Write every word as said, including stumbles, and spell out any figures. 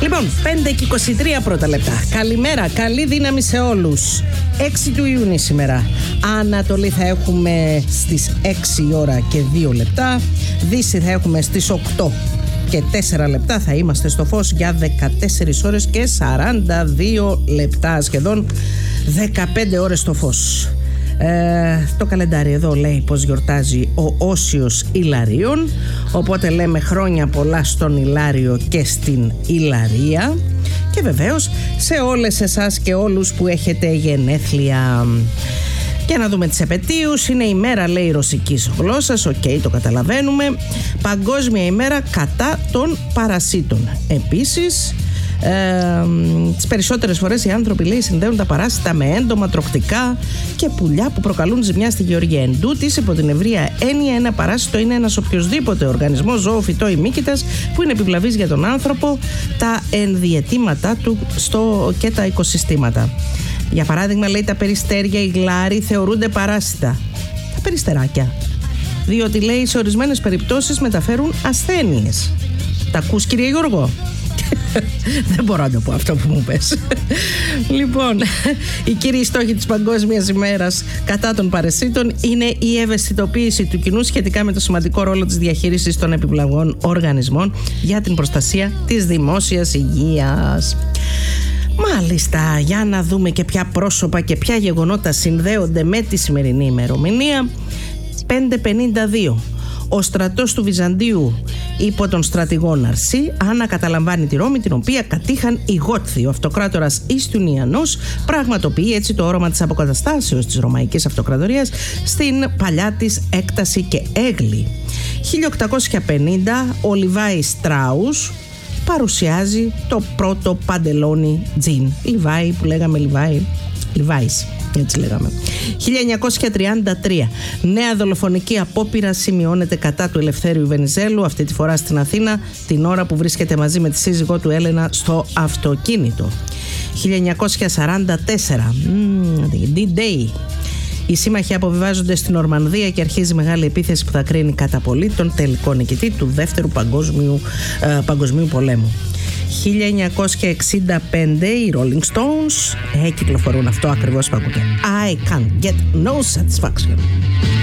Λοιπόν, πέντε και είκοσι τρία πρώτα λεπτά. Καλημέρα, καλή δύναμη σε όλους. έξι του Ιούνιου σήμερα. Ανατολή θα έχουμε στις έξι η ώρα και δύο λεπτά. Δύση θα έχουμε στις οκτώ και τέσσερα λεπτά. Θα είμαστε στο φως για δεκατέσσερις ώρες και σαράντα δύο λεπτά. Σχεδόν δεκαπέντε ώρες στο φως. Ε, το καλεντάρι εδώ λέει πως γιορτάζει ο Όσιος Ιλαρίων, οπότε λέμε χρόνια πολλά στον Ιλάριο και στην Ιλαρία. Και βεβαίως σε όλες εσάς και όλους που έχετε γενέθλια. Για να δούμε τις επετείους. Είναι η μέρα, λέει, ρωσικής γλώσσας. Οκ, okay, το καταλαβαίνουμε. Παγκόσμια ημέρα κατά των παρασίτων. Επίσης, Ε, τις περισσότερες φορές οι άνθρωποι, λέει, συνδέουν τα παράσιτα με έντομα, τροκτικά και πουλιά που προκαλούν ζημιά στη γεωργία. Εν τούτης, υπό την ευρεία έννοια, ένα παράσιτο είναι ένας οποιοσδήποτε οργανισμός, ζώο, φυτό ή μύκητας που είναι επιβλαβής για τον άνθρωπο, τα ενδιαιτήματά του στο, και τα οικοσυστήματα. Για παράδειγμα, λέει, τα περιστέρια, οι γλάροι θεωρούνται παράσιτα. Τα περιστεράκια. Διότι, λέει, σε ορισμένες περιπτώσεις μεταφέρουν ασθένειες. Τα ακούς, κύριε Γιώργο? Δεν μπορώ να το πω αυτό που μου πες. Λοιπόν, οι κύριοι στόχοι της Παγκόσμιας ημέρας κατά των παρασίτων είναι η ευαισθητοποίηση του κοινού σχετικά με το σημαντικό ρόλο της διαχείρισης των επιβλαβών οργανισμών για την προστασία της δημόσιας υγείας. Μάλιστα, για να δούμε και ποια πρόσωπα και ποια γεγονότα συνδέονται με τη σημερινή ημερομηνία. πέντε πενήντα δύο. Ο στρατός του Βυζαντίου υπό τον στρατηγό Ναρσή ανακαταλαμβάνει τη Ρώμη, την οποία κατήχαν οι Γότθοι. Ο αυτοκράτορας Ιστουνιανός πραγματοποιεί έτσι το όρομα της αποκαταστάσεως της Ρωμαϊκής Αυτοκρατορίας στην παλιά της έκταση και έγκλη. χίλια οκτακόσια πενήντα ο Λιβάι Στράους παρουσιάζει το πρώτο παντελόνι τζιν. Λιβάι που λέγαμε Λιβάι, Λιβάις, έτσι λέγαμε. χίλια εννιακόσια τριάντα τρία νέα δολοφονική απόπειρα σημειώνεται κατά του Ελευθέριου Βενιζέλου, αυτή τη φορά στην Αθήνα, την ώρα που βρίσκεται μαζί με τη σύζυγό του Έλενα στο αυτοκίνητο. χίλια εννιακόσια σαράντα τέσσερα ντι-Day. Οι σύμμαχοι αποβιβάζονται στην Ορμανδία και αρχίζει μεγάλη επίθεση που θα κρίνει κατά πολύ τον τελικό νικητή του δεύτερου παγκόσμιου, ε, παγκοσμίου πολέμου. χίλια εννιακόσια εξήντα πέντε οι Rolling Stones ε, κυκλοφορούν αυτό ακριβώς που ακούτε. I can't get no satisfaction.